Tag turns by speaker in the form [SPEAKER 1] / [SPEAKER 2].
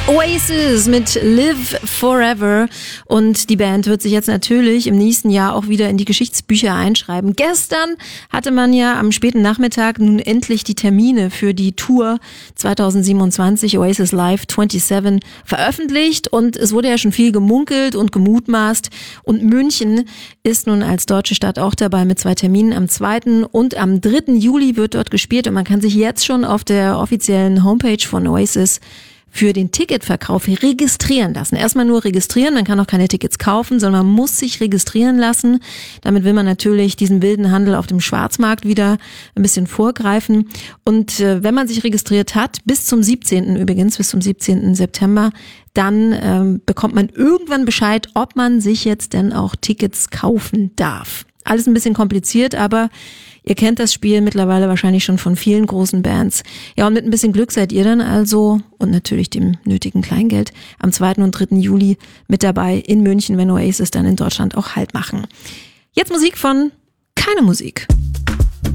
[SPEAKER 1] Oasis mit Live Forever, und die Band wird sich jetzt natürlich im nächsten Jahr auch wieder in die Geschichtsbücher einschreiben. Gestern hatte man ja am späten Nachmittag nun endlich die Termine für die Tour 2027 Oasis Live 27 veröffentlicht, und es wurde ja schon viel gemunkelt und gemutmaßt, und München ist nun als deutsche Stadt auch dabei mit 2 Terminen. Am 2. und am 3. Juli wird dort gespielt, und man kann sich jetzt schon auf der offiziellen Homepage von Oasis für den Ticketverkauf registrieren lassen. Erstmal nur registrieren, man kann auch keine Tickets kaufen, sondern man muss sich registrieren lassen. Damit will man natürlich diesen wilden Handel auf dem Schwarzmarkt wieder ein bisschen vorgreifen. Und wenn man sich registriert hat, bis zum 17. übrigens, bis zum 17. September, dann bekommt man irgendwann Bescheid, ob man sich jetzt denn auch Tickets kaufen darf. Alles ein bisschen kompliziert, aber ihr kennt das Spiel mittlerweile wahrscheinlich schon von vielen großen Bands. Ja, und mit ein bisschen Glück seid ihr dann also, und natürlich dem nötigen Kleingeld, am 2. und 3. Juli mit dabei in München, wenn Oasis dann in Deutschland auch Halt machen. Jetzt Musik von Keine Musik.